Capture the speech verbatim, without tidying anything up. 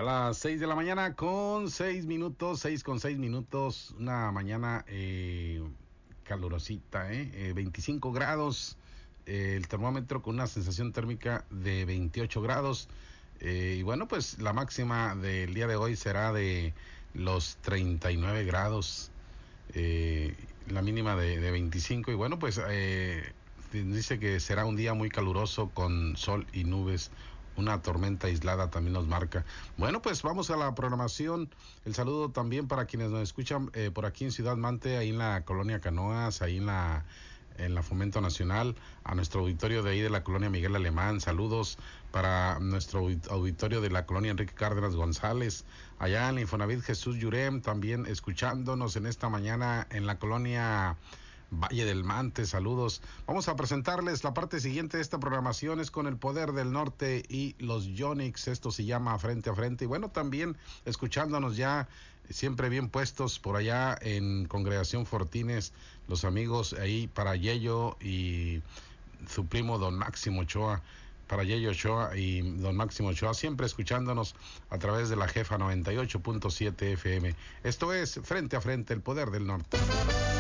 Ya a las seis de la mañana con seis minutos, seis con seis minutos, una mañana eh, calurosita, ¿eh? eh veinticinco grados, eh, el termómetro con una sensación térmica de veintiocho grados, eh, y bueno, pues la máxima del día de hoy será de los treinta y nueve grados, eh, la mínima de, de veinticinco, y bueno, pues eh, dice que será un día muy caluroso con sol y nubes. Una tormenta aislada también nos marca. Bueno, pues vamos a la programación. El saludo también para quienes nos escuchan eh, por aquí en Ciudad Mante, ahí en la colonia Canoas, ahí en la en la Fomento Nacional, a nuestro auditorio de ahí de la colonia Miguel Alemán. Saludos para nuestro auditorio de la colonia Enrique Cárdenas González, allá en la Infonavit Jesús Yurem, también escuchándonos en esta mañana en la colonia Valle del Mante. Saludos. Vamos a presentarles la parte siguiente de esta programación, es con el Poder del Norte y los Yonix. Esto se llama Frente a Frente. Y bueno, también escuchándonos ya siempre bien puestos por allá en Congregación Fortines, los amigos ahí para Yello y su primo don Máximo Ochoa, para Yello Ochoa y don Máximo Ochoa, siempre escuchándonos a través de la Jefa noventa y ocho punto siete F M. Esto es Frente a Frente, el Poder del Norte.